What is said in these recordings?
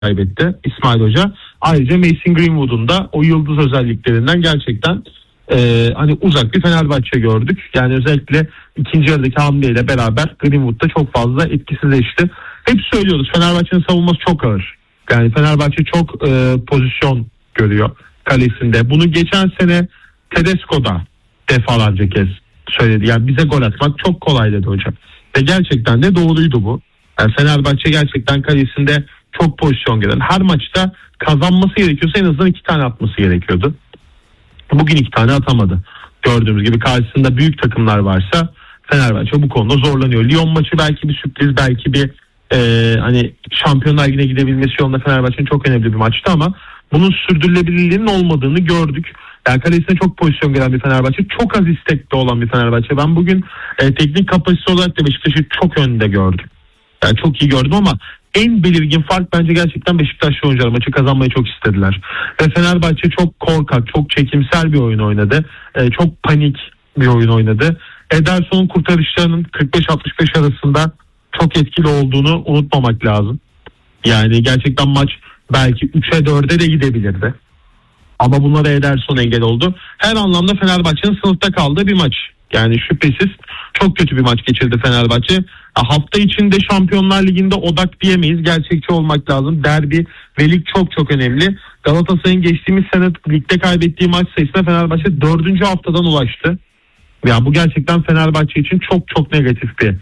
kaybetti İsmail Hoca. Ayrıca Mason Greenwood'un da o yıldız özelliklerinden gerçekten hani uzak bir Fenerbahçe gördük. Yani özellikle ikinci yarıdaki hamleyle beraber Greenwood da çok fazla etkisizleşti. Hep söylüyoruz, Fenerbahçe'nin savunması çok ağır. Yani Fenerbahçe çok pozisyon görüyor kalesinde. Bunu geçen sene Tedesco da defalarca kez söyledi. Yani bize gol atmak çok kolay dedi hocam. Ve gerçekten de doğruydu bu. Yani Fenerbahçe gerçekten kalesinde çok pozisyon gören. Her maçta kazanması gerekiyorsa en azından 2 tane atması gerekiyordu. Bugün 2 tane atamadı. Gördüğümüz gibi karşısında büyük takımlar varsa Fenerbahçe bu konuda zorlanıyor. Lyon maçı belki bir sürpriz, belki bir hani Şampiyonlar Ligi'ne gidebilmesi yolunda Fenerbahçe'nin çok önemli bir maçtı ama bunun sürdürülebilirliğinin olmadığını gördük. Yani kalesine çok pozisyon gelen bir Fenerbahçe, çok az istekli olan bir Fenerbahçe. Ben bugün teknik kapasite olarak da Beşiktaş'ı çok önde gördüm. Yani çok iyi gördüm ama en belirgin fark bence gerçekten Beşiktaşlı oyuncular maçı kazanmayı çok istediler. Ve Fenerbahçe çok korkak, çok çekimsel bir oyun oynadı. Çok panik bir oyun oynadı. Ederson'un kurtarışlarının 45-65 arasında çok etkili olduğunu unutmamak lazım. Yani gerçekten maç belki 3'e 4'e de gidebilirdi. Ama bunlara Ederson engel oldu. Her anlamda Fenerbahçe'nin sınıfta kaldığı bir maç. Yani şüphesiz çok kötü bir maç geçirdi Fenerbahçe. Hafta içinde Şampiyonlar Ligi'nde odak diyemeyiz. Gerçekçi olmak lazım. Derbi ve lig çok çok önemli. Galatasaray'ın geçtiğimiz sene ligde kaybettiği maç sayısına Fenerbahçe 4. haftadan ulaştı. Ya bu gerçekten Fenerbahçe için çok çok negatif bir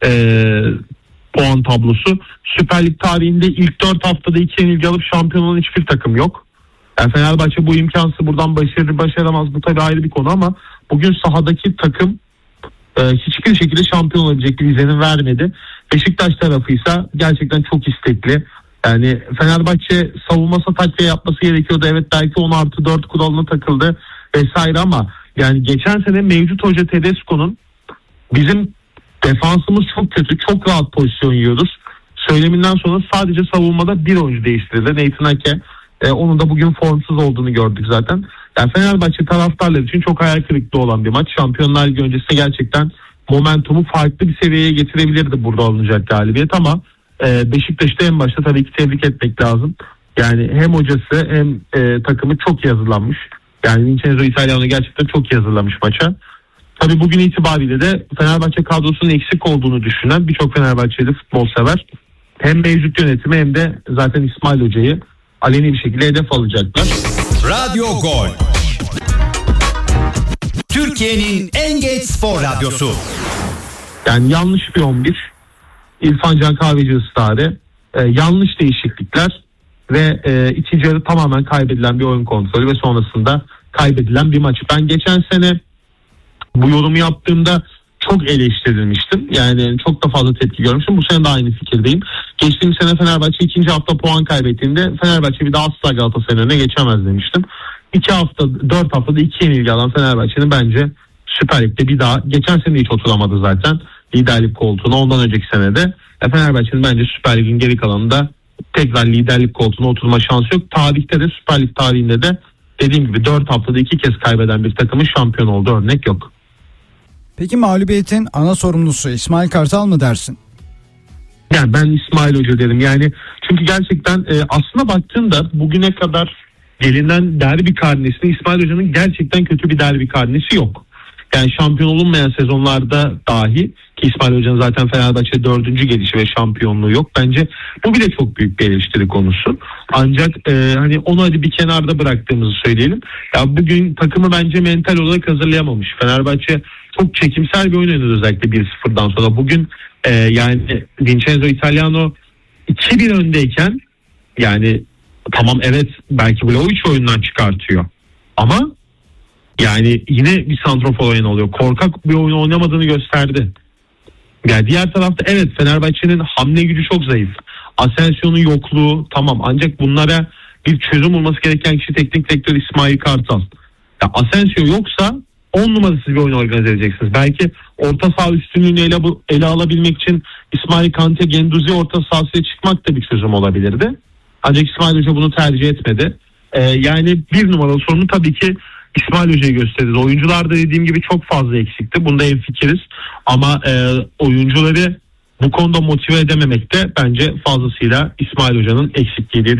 puan tablosu. Süper Lig tarihinde ilk 4 haftada 2 yenilgi alıp şampiyon olan hiçbir takım yok. Yani Fenerbahçe bu imkansız, buradan başarır başaramaz, bu tabii ayrı bir konu ama bugün sahadaki takım hiçbir şekilde şampiyon olabilecek bir izlenim vermedi. Beşiktaş tarafıysa gerçekten çok istekli. Yani Fenerbahçe savunmasa takviye yapması gerekiyordu. Evet, belki 10+4 kuralına takıldı vesaire ama yani geçen sene mevcut hoca Tedesco'nun bizim defansımız çok kötü, çok rahat pozisyon yiyoruz söyleminden sonra sadece savunmada bir oyuncu değiştirildi. Nathan Ake. Onun da bugün formsuz olduğunu gördük zaten. Yani Fenerbahçe taraftarlar için çok hayal kırıklığı olan bir maç. Şampiyonlar Ligi öncesinde gerçekten momentumu farklı bir seviyeye getirebilirdi burada alınacak galibiyet ama Beşiktaş'ta en başta tabii ki tebrik etmek lazım. Yani hem hocası hem takımı çok iyi hazırlanmış. Yani Vincenzo Italiano gerçekten çok iyi hazırlanmış maça. Tabii bugün itibariyle de Fenerbahçe kadrosunun eksik olduğunu düşünen birçok Fenerbahçeli futbol sever hem mevcut yönetimi hem de zaten İsmail Hoca'yı aleni bir şekilde hedef alacaklar. Radyo Gol, Türkiye'nin en geç spor radyosu. Yani yanlış bir 11, İrfan Can Kahveci ısrarı, yanlış değişiklikler ve ikinci yarı tamamen kaybedilen bir oyun kontrolü ve sonrasında kaybedilen bir maç. Ben geçen sene bu yorumu yaptığımda çok eleştirilmiştim. Yani çok da fazla tepki görmüştüm. Bu sene de aynı fikirdeyim. Geçtiğimiz sene Fenerbahçe ikinci hafta puan kaybettiğinde Fenerbahçe bir daha asla Galatasaray'ın önüne geçemez demiştim. 4 haftada 2 yenilgi alan Fenerbahçe'nin bence Süper Lig'de bir daha, geçen sene hiç oturamadı zaten liderlik koltuğuna, ondan önceki senede. Fenerbahçe'nin bence Süper Lig'in geri kalanında tekrar liderlik koltuğuna oturma şansı yok. Tarihte de, Süper Lig tarihinde de dediğim gibi 4 haftada 2 kez kaybeden bir takımın şampiyon olduğu örnek yok. Peki mağlubiyetin ana sorumlusu İsmail Kartal mı dersin? Yani ben İsmail Hoca derim. Yani çünkü gerçekten aslına baktığında bugüne kadar gelinen derbi karnesinde İsmail Hoca'nın gerçekten kötü bir derbi karnesi yok. Yani şampiyon olunmayan sezonlarda dahi, ki İsmail Hoca'nın zaten Fenerbahçe 4. gelişi ve şampiyonluğu yok. Bence bu bile çok büyük bir eleştiri konusu. Ancak hani onu hadi bir kenarda bıraktığımızı söyleyelim. Ya bugün takımı bence mental olarak hazırlayamamış. Fenerbahçe çok çekimsel bir oyun oynadı özellikle 1-0'dan sonra. Bugün yani Vincenzo Italiano 2-1 öndeyken yani tamam evet belki Vlahovic oyundan çıkartıyor ama yani yine bir santrofor oyun oluyor. Korkak bir oyun oynamadığını gösterdi. Yani diğer tarafta evet Fenerbahçe'nin hamle gücü çok zayıf. Asensio'nun yokluğu tamam, ancak bunlara bir çözüm bulması gereken kişi teknik direktör İsmail Kartal. Ya Asensio yoksa 10 numarasız bir oyun organize edeceksiniz. Belki orta saha üstünlüğünü ele alabilmek için İsmail Kante, Genduzi orta sahaya çıkmak da bir çözüm olabilirdi. Ancak İsmail Hoca bunu tercih etmedi. Yani bir numaralı sorunu tabii ki İsmail Hoca'yı gösterdi. Oyuncular da dediğim gibi çok fazla eksikti. Bunda hemfikiriz. Ama oyuncuları bu konuda motive edememek de bence fazlasıyla İsmail Hoca'nın eksikliği diye